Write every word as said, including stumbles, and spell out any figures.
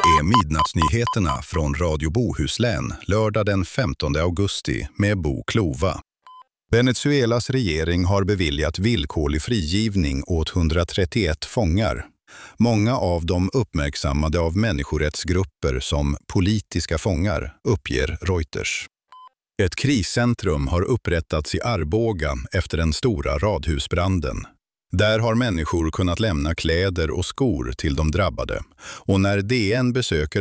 är midnattsnyheterna från Radio Bohuslän lördag den femtonde augusti med Bo Klova. Venezuelas regering har beviljat villkorlig frigivning åt hundratrettioett fångar. Många av dem uppmärksammade av människorättsgrupper som politiska fångar, uppger Reuters. Ett kriscentrum har upprättats i Arboga efter den stora radhusbranden. Där har människor kunnat lämna kläder och skor till de drabbade, och när D N besöker